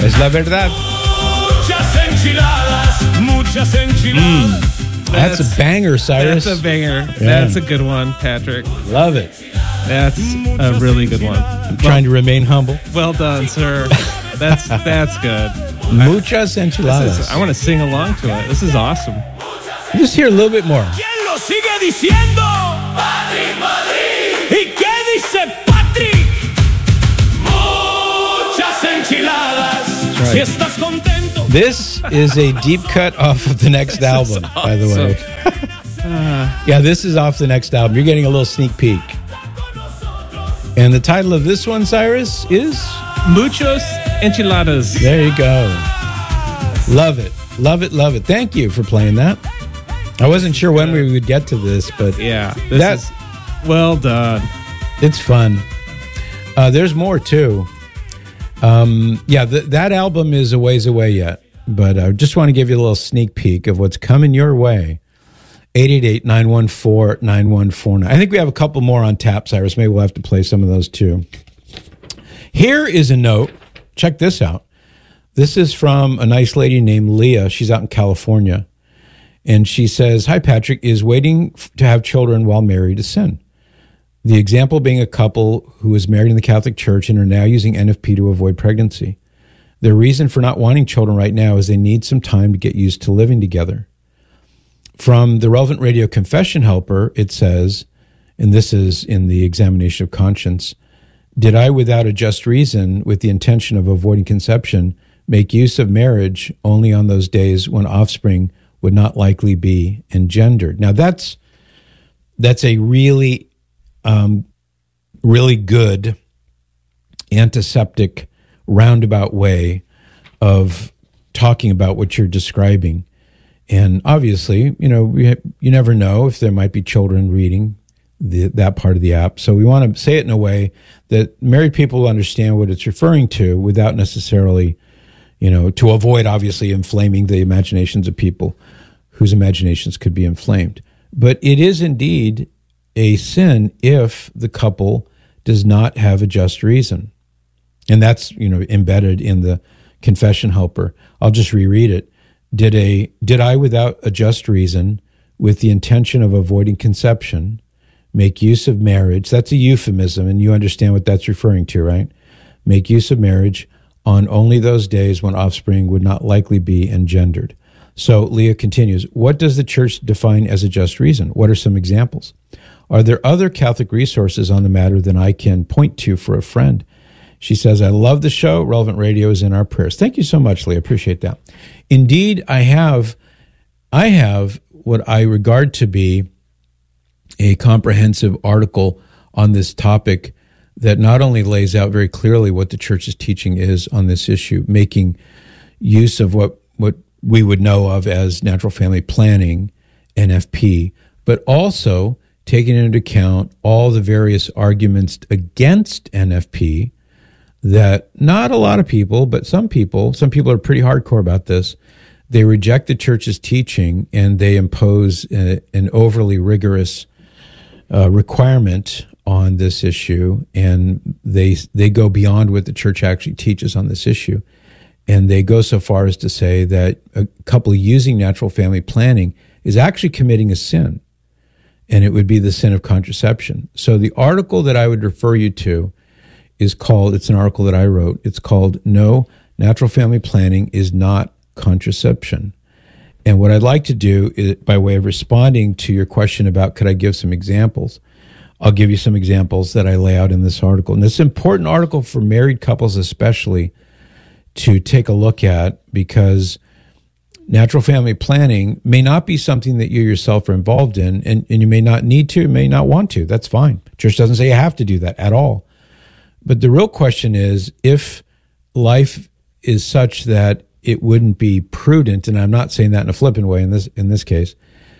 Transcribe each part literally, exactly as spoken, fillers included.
Es la verdad. Mm. That's, that's a banger, Cyrus. That's a banger. Yeah. That's a good one, Patrick. Love it. That's a really good one. I'm well, trying to remain humble. Well done, sir. That's that's good. Muchas enchiladas. Is, I want to sing along to it. This is awesome. Just hear a little bit more. ¿Quién lo sigue diciendo? Patrick Madrid. ¿Y qué dice Patrick? Muchas enchiladas. Right. Si estás contento. This is a deep cut off of the next album, awesome. By the way. uh, yeah, this is off the next album. You're getting a little sneak peek. And the title of this one, Cyrus, is Muchos Enchiladas. There you go. Love it. Love it. Love it. Thank you for playing that. I wasn't sure when we would get to this, but yeah, this that, is well done. It's fun. Uh, there's more, too. Um, yeah, th- that album is a ways away yet, but I just want to give you a little sneak peek of what's coming your way. eight eight eight, nine one four, nine one four nine. I think we have a couple more on tap, Cyrus. Maybe we'll have to play some of those too. Here is a note. Check this out. This is from a nice lady named Leah. She's out in California. And she says, "Hi, Patrick, is waiting to have children while married a sin? The example being a couple who is married in the Catholic Church and are now using N F P to avoid pregnancy. Their reason for not wanting children right now is they need some time to get used to living together." From the Relevant Radio Confession Helper, it says, and this is in the examination of conscience, "Did I, without a just reason, with the intention of avoiding conception, make use of marriage only on those days when offspring would not likely be engendered?" Now, that's that's a really, um, really good antiseptic roundabout way of talking about what you're describing. And obviously, you know, we, you never know if there might be children reading the, that part of the app. So we want to say it in a way that married people will understand what it's referring to without necessarily, you know, to avoid obviously inflaming the imaginations of people whose imaginations could be inflamed. But it is indeed a sin if the couple does not have a just reason. And that's, you know, embedded in the Confession Helper. I'll just reread it. Did a did I, without a just reason, with the intention of avoiding conception, make use of marriage? That's a euphemism, and you understand what that's referring to, right? Make use of marriage on only those days when offspring would not likely be engendered. So Leah continues, what does the church define as a just reason? What are some examples? Are there other Catholic resources on the matter than I can point to for a friend? She says, I love the show. Relevant Radio is in our prayers. Thank you so much, Leah. Appreciate that. Indeed, I have, I have what I regard to be a comprehensive article on this topic that not only lays out very clearly what the church's teaching is on this issue, making use of what, what we would know of as natural family planning, N F P, but also taking into account all the various arguments against N F P that not a lot of people, but some people, some people are pretty hardcore about this. They reject the church's teaching and they impose a, an overly rigorous uh, requirement on this issue, and they they go beyond what the church actually teaches on this issue. And they go so far as to say that a couple using natural family planning is actually committing a sin, and it would be the sin of contraception. So the article that I would refer you to is called, it's an article that I wrote, it's called No, Natural Family Planning is Not Contraception. And what I'd like to do is, by way of responding to your question about could I give some examples, I'll give you some examples that I lay out in this article. And it's an important article for married couples especially to take a look at, because natural family planning may not be something that you yourself are involved in, and, and you may not need to, may not want to. That's fine. Church doesn't say you have to do that at all. But the real question is, if life is such that it wouldn't be prudent, and I'm not saying that in a flippant way in this in this case,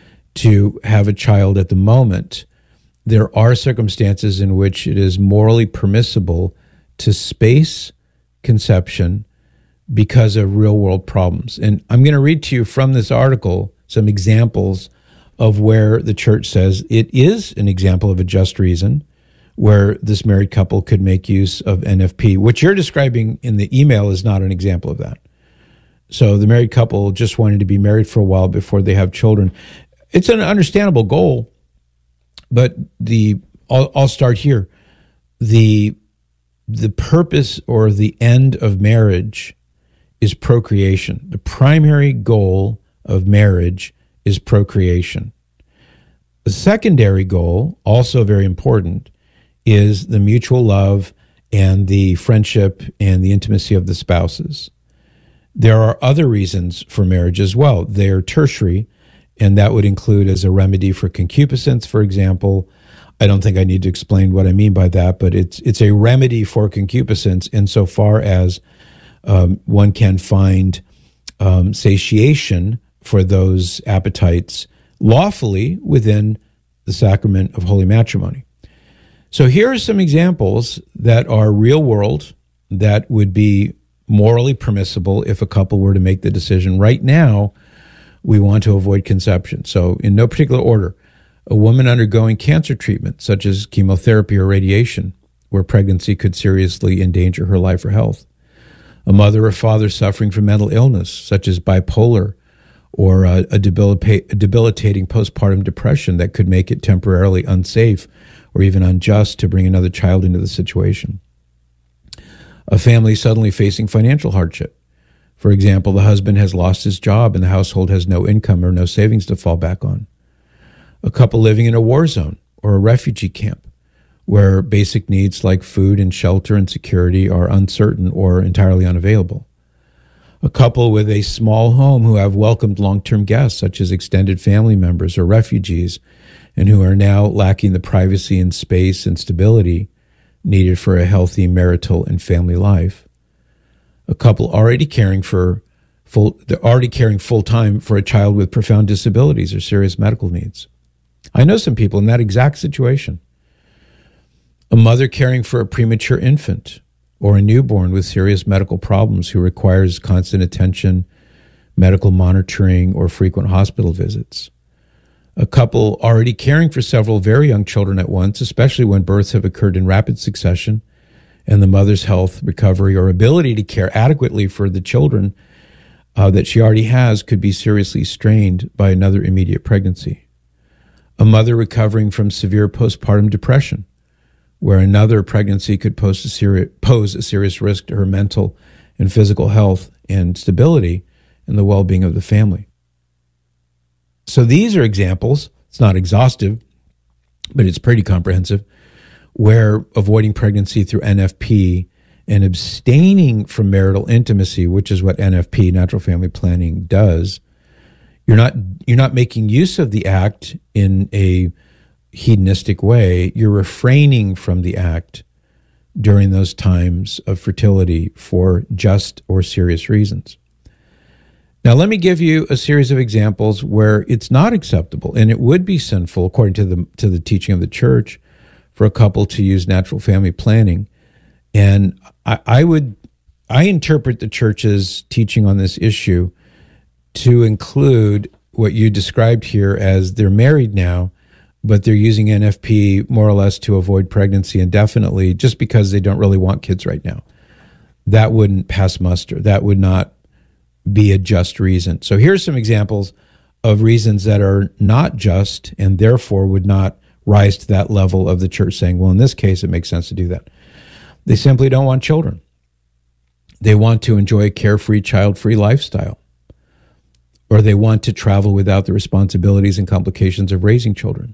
to have a child at the moment, there are circumstances in which it is morally permissible to space conception because of real-world problems. And I'm going to read to you from this article some examples of where the church says it is an example of a just reason where this married couple could make use of N F P. What you're describing in the email is not an example of that. So the married couple just wanted to be married for a while before they have children. It's an understandable goal, but the I'll, I'll start here. The the purpose or the end of marriage is procreation. The primary goal of marriage is procreation. The secondary goal, also very important, is the mutual love and the friendship and the intimacy of the spouses. There are other reasons for marriage as well. They're tertiary, and that would include as a remedy for concupiscence, for example. I don't think I need to explain what I mean by that, but it's it's a remedy for concupiscence insofar as um, one can find um, satiation for those appetites lawfully within the sacrament of holy matrimony. So here are some examples that are real world that would be morally permissible if a couple were to make the decision right now, we want to avoid conception. So in no particular order, a woman undergoing cancer treatment, such as chemotherapy or radiation, where pregnancy could seriously endanger her life or health. A mother or father suffering from mental illness, such as bipolar or a, a, debilita- a debilitating postpartum depression that could make it temporarily unsafe or even unjust to bring another child into the situation. A family suddenly facing financial hardship. For example, the husband has lost his job and the household has no income or no savings to fall back on. A couple living in a war zone or a refugee camp where basic needs like food and shelter and security are uncertain or entirely unavailable. A couple with a small home who have welcomed long-term guests such as extended family members or refugees and who are now lacking the privacy and space and stability needed for a healthy marital and family life. A couple already caring for full, they're already caring full time for a child with profound disabilities or serious medical needs. I know some people in that exact situation. A mother caring for a premature infant or a newborn with serious medical problems who requires constant attention, medical monitoring, or frequent hospital visits. A couple already caring for several very young children at once, especially when births have occurred in rapid succession, and the mother's health, recovery, or ability to care adequately for the children uh, that she already has could be seriously strained by another immediate pregnancy. A mother recovering from severe postpartum depression, where another pregnancy could pose a, seri- pose a serious risk to her mental and physical health and stability and the well-being of the family. So these are examples, it's not exhaustive, but it's pretty comprehensive, where avoiding pregnancy through N F P and abstaining from marital intimacy, which is what N F P, natural family planning, does, you're not you're not making use of the act in a hedonistic way. You're refraining from the act during those times of fertility for just or serious reasons. Now, let me give you a series of examples where it's not acceptable and it would be sinful, according to the to the teaching of the church, for a couple to use natural family planning. And I, I would, I interpret the church's teaching on this issue to include what you described here as they're married now, but they're using N F P more or less to avoid pregnancy indefinitely just because they don't really want kids right now. That wouldn't pass muster. That would not be a just reason. So here's some examples of reasons that are not just and therefore would not rise to that level of the church saying, well, in this case, it makes sense to do that. They simply don't want children. They want to enjoy a carefree, child-free lifestyle. Or they want to travel without the responsibilities and complications of raising children.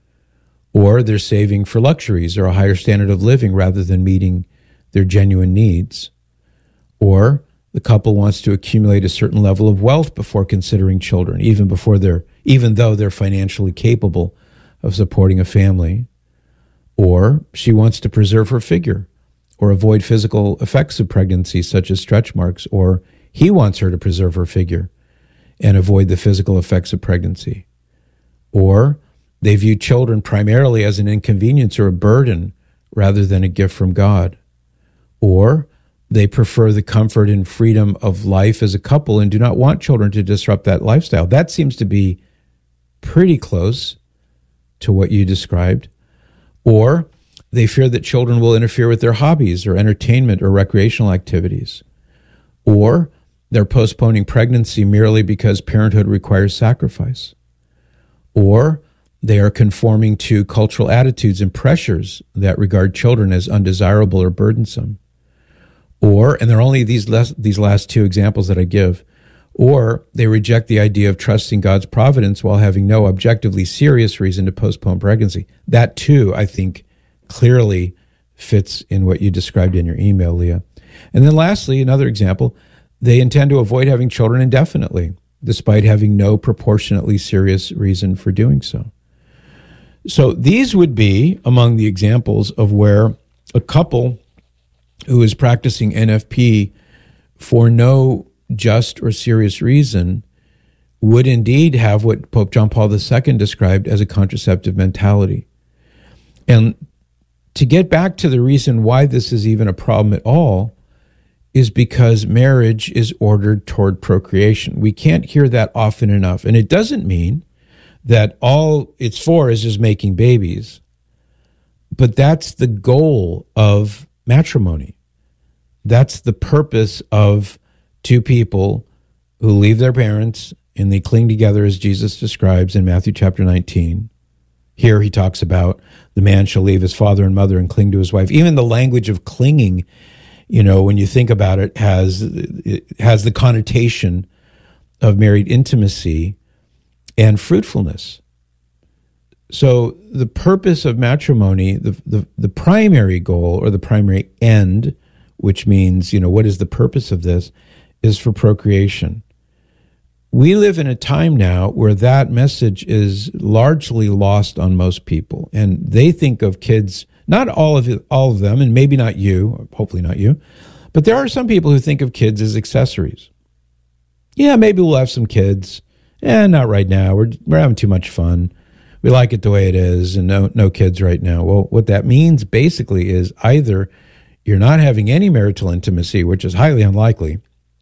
Or they're saving for luxuries or a higher standard of living rather than meeting their genuine needs. Or the couple wants to accumulate a certain level of wealth before considering children, even before they're, even though they're financially capable of supporting a family. Or she wants to preserve her figure or avoid physical effects of pregnancy, such as stretch marks, or he wants her to preserve her figure and avoid the physical effects of pregnancy. Or they view children primarily as an inconvenience or a burden rather than a gift from God. Or they prefer the comfort and freedom of life as a couple and do not want children to disrupt that lifestyle. That seems to be pretty close to what you described. Or they fear that children will interfere with their hobbies or entertainment or recreational activities. Or they're postponing pregnancy merely because parenthood requires sacrifice. Or they are conforming to cultural attitudes and pressures that regard children as undesirable or burdensome. Or, and there are only these less, these last two examples that I give, or they reject the idea of trusting God's providence while having no objectively serious reason to postpone pregnancy. That too, I think, clearly fits in what you described in your email, Leah. And then lastly, another example, they intend to avoid having children indefinitely, despite having no proportionately serious reason for doing so. So these would be among the examples of where a couple who is practicing N F P for no just or serious reason would indeed have what Pope John Paul the Second described as a contraceptive mentality. And to get back to the reason why this is even a problem at all is because marriage is ordered toward procreation. We can't hear that often enough. And it doesn't mean that all it's for is just making babies. But that's the goal of matrimony. That's the purpose of two people who leave their parents and they cling together, as Jesus describes in Matthew chapter nineteen. Here he talks about the man shall leave his father and mother and cling to his wife. Even the language of clinging, you know, when you think about it, has it has the connotation of married intimacy and fruitfulness. So the purpose of matrimony, the, the, the primary goal or the primary end, which means, you know, what is the purpose of this, is for procreation. We live in a time now where that message is largely lost on most people, and they think of kids, not all of it, all of them, and maybe not you, hopefully not you, but there are some people who think of kids as accessories. Yeah, maybe we'll have some kids. Eh, not right now. We're we're having too much fun. We like it the way it is, and no no kids right now. Well, what that means basically is either you're not having any marital intimacy, which is highly unlikely,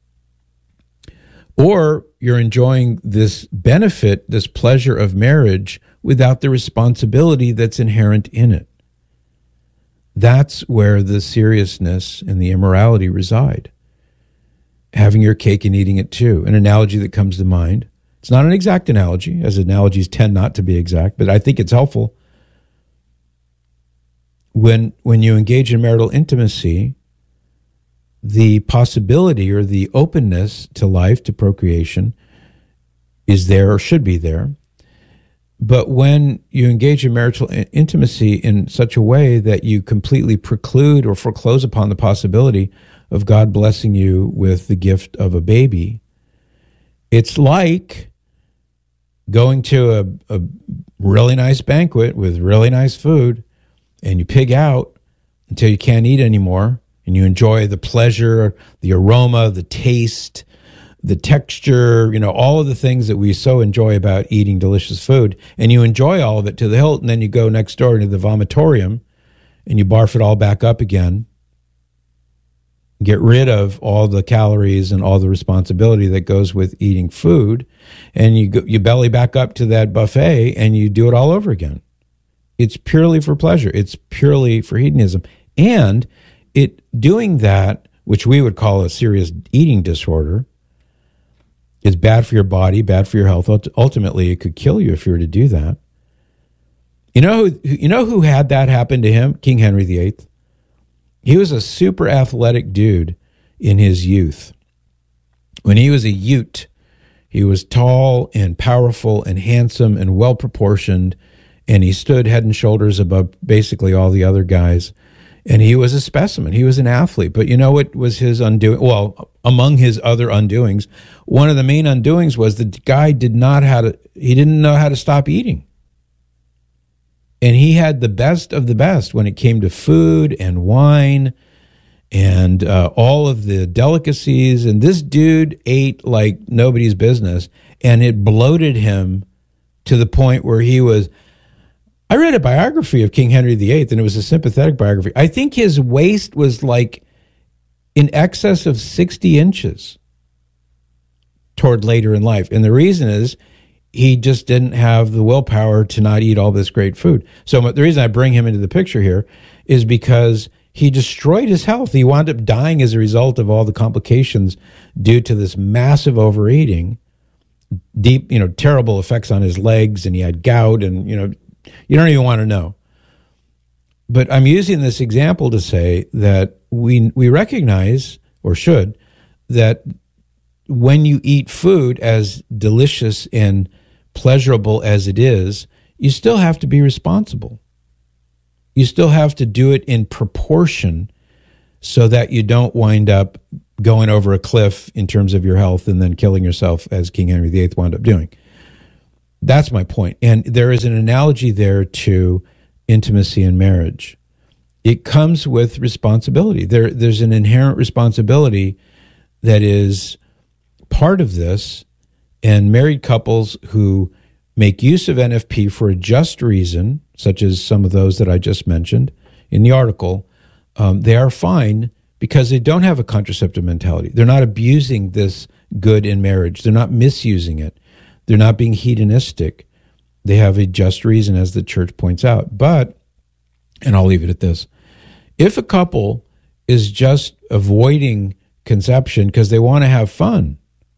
or you're enjoying this benefit, this pleasure of marriage without the responsibility that's inherent in it. That's where the seriousness and the immorality reside. Having your cake and eating it too. An analogy that comes to mind. It's not an exact analogy, as analogies tend not to be exact, but I think it's helpful. When, when you engage in marital intimacy, the possibility or the openness to life, to procreation, is there or should be there. But when you engage in marital intimacy in such a way that you completely preclude or foreclose upon the possibility of God blessing you with the gift of a baby, it's like going to a, a really nice banquet with really nice food, and you pig out until you can't eat anymore, and you enjoy the pleasure, the aroma, the taste, the texture, you know, all of the things that we so enjoy about eating delicious food, and you enjoy all of it to the hilt, and then you go next door to the vomitorium, and you barf it all back up again, get rid of all the calories and all the responsibility that goes with eating food, and you go, you belly back up to that buffet and you do it all over again. It's purely for pleasure. It's purely for hedonism. And it doing that, which we would call a serious eating disorder, is bad for your body, bad for your health. Ultimately, it could kill you if you were to do that. You know who, you know who had that happen to him? King Henry the Eighth. He was a super athletic dude in his youth. When he was a Ute, he was tall and powerful and handsome and well-proportioned, and he stood head and shoulders above basically all the other guys. And he was a specimen. He was an athlete. But you know what was his undoing? Well, among his other undoings, one of the main undoings was the guy did not how to, he didn't know how to stop eating. And he had the best of the best when it came to food and wine and uh, all of the delicacies. And this dude ate like nobody's business, and it bloated him to the point where he was... I read a biography of King Henry the Eighth, and it was a sympathetic biography. I think his waist was like in excess of sixty inches toward later in life. And the reason is he just didn't have the willpower to not eat all this great food. So the reason I bring him into the picture here is because he destroyed his health. He wound up dying as a result of all the complications due to this massive overeating, deep, you know, terrible effects on his legs, and he had gout, and, you know, you don't even want to know. But I'm using this example to say that we we recognize, or should, that when you eat food, as delicious and pleasurable as it is, you still have to be responsible. You still have to do it in proportion so that you don't wind up going over a cliff in terms of your health and then killing yourself, as King Henry the Eighth wound up doing. That's my point. And there is an analogy there to intimacy in marriage. It comes with responsibility. There, there's an inherent responsibility that is part of this, and married couples who make use of N F P for a just reason, such as some of those that I just mentioned in the article, um, they are fine because they don't have a contraceptive mentality. They're not abusing this good in marriage. They're not misusing it. They're not being hedonistic. They have a just reason, as the church points out. But, and I'll leave it at this, if a couple is just avoiding conception because they want to have fun,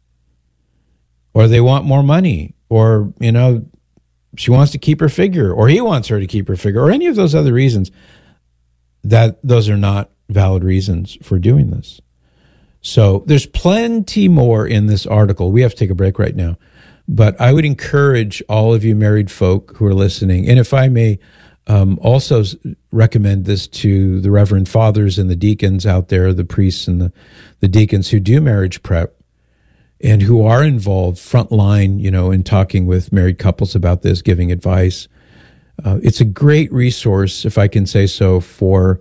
or they want more money, or, you know, she wants to keep her figure, or he wants her to keep her figure, or any of those other reasons, that those are not valid reasons for doing this. So there's plenty more in this article. We have to take a break right now. But I would encourage all of you married folk who are listening, and if I may um, also recommend this to the Reverend Fathers and the deacons out there, the priests and the, the deacons who do marriage prep and who are involved front line, you know, in talking with married couples about this, giving advice. Uh, it's a great resource, if I can say so, for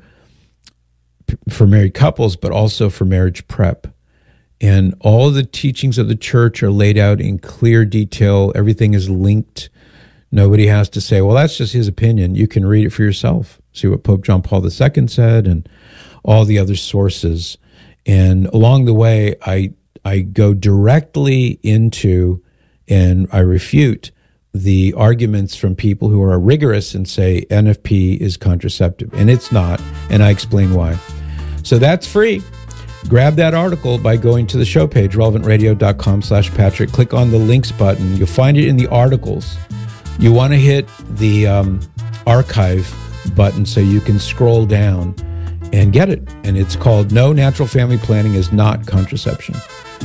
for married couples, but also for marriage prep. And all of the teachings of the church are laid out in clear detail. Everything is linked. Nobody has to say, well, that's just his opinion. You can read it for yourself. See what Pope John Paul the Second said and all the other sources. And along the way, I I go directly into and I refute the arguments from people who are rigorous and say N F P is contraceptive. And it's not. And I explain why. So that's free. Grab that article by going to the show page, relevant radio dot com slash Patrick. Click on the links button. You'll find it in the articles. You want to hit the um, archive button so you can scroll down and get it. And it's called No Natural Family Planning is Not Contraception.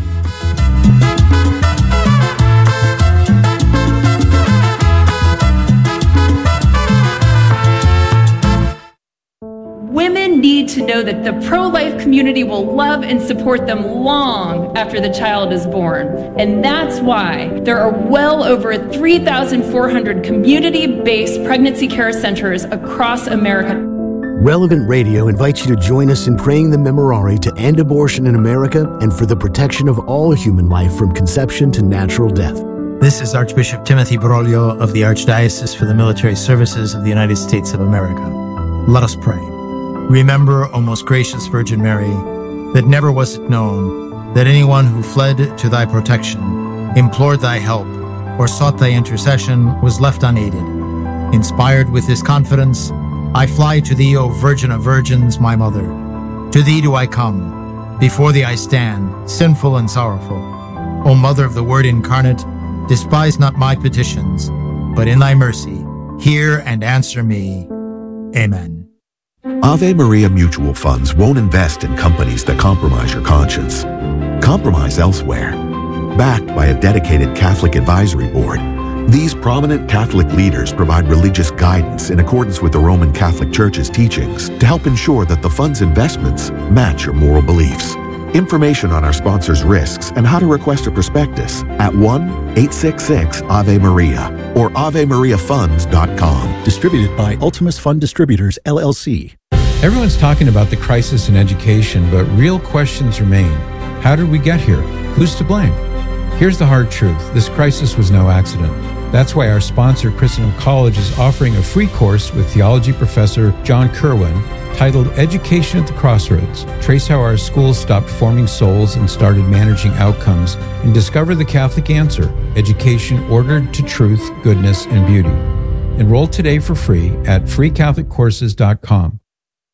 Women need to know that the pro-life community will love and support them long after the child is born. And that's why there are well over three thousand four hundred community-based pregnancy care centers across America. Relevant Radio invites you to join us in praying the Memorare to end abortion in America and for the protection of all human life from conception to natural death. This is Archbishop Timothy Broglio of the Archdiocese for the Military Services of the United States of America. Let us pray. Remember, O most gracious Virgin Mary, that never was it known that anyone who fled to thy protection, implored thy help, or sought thy intercession was left unaided. Inspired with this confidence, I fly to thee, O Virgin of Virgins, my Mother. To thee do I come. Before thee I stand, sinful and sorrowful. O Mother of the Word incarnate, despise not my petitions, but in thy mercy, hear and answer me. Amen. Ave Maria Mutual Funds won't invest in companies that compromise your conscience. Compromise elsewhere. Backed by a dedicated Catholic advisory board, these prominent Catholic leaders provide religious guidance in accordance with the Roman Catholic Church's teachings to help ensure that the fund's investments match your moral beliefs. Information on our sponsors' risks and how to request a prospectus at one eight six six Ave Maria or ave maria funds dot com. Distributed by Ultimus Fund Distributors, L L C. Everyone's talking about the crisis in education, but real questions remain. How did we get here? Who's to blame? Here's the hard truth. This crisis was no accident. That's why our sponsor, Christendom College, is offering a free course with theology professor John Kerwin titled Education at the Crossroads. Trace how our schools stopped forming souls and started managing outcomes, and discover the Catholic answer, education ordered to truth, goodness, and beauty. Enroll today for free at free catholic courses dot com.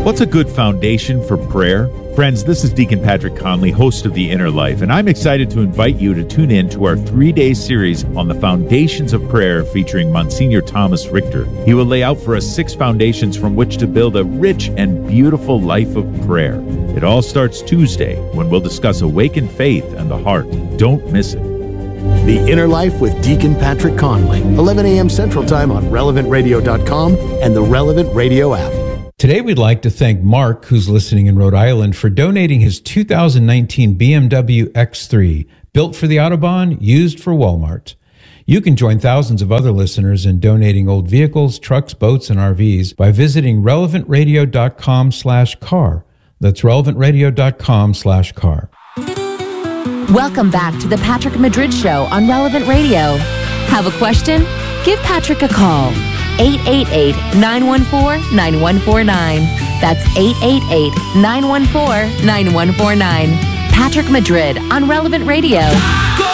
What's a good foundation for prayer? Friends, this is Deacon Patrick Conley, host of The Inner Life, and I'm excited to invite you to tune in to our three-day series on the foundations of prayer featuring Monsignor Thomas Richter. He will lay out for us six foundations from which to build a rich and beautiful life of prayer. It all starts Tuesday when we'll discuss awakened faith and the heart. Don't miss it. The Inner Life with Deacon Patrick Conley, eleven a.m. Central Time on relevant radio dot com and the Relevant Radio app. Today, we'd like to thank Mark, who's listening in Rhode Island, for donating his two thousand nineteen B M W X three, built for the Autobahn, used for Walmart. You can join thousands of other listeners in donating old vehicles, trucks, boats, and R Vs by visiting relevant radio dot com slash car. That's relevant radio dot com slash car. Welcome back to the Patrick Madrid Show on Relevant Radio. Have a question? Give Patrick a call. eight eight eight, nine one four, nine one four nine. That's eight eight eight, nine one four, nine one four nine. Patrick Madrid on Relevant Radio.